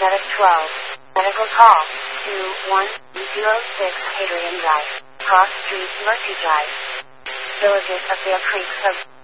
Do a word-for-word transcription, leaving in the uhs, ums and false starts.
Medic twelve. Medical call. two one zero six Hadrian Drive. Cross Street, Mercy Drive. Villages of Bear Creek Sub.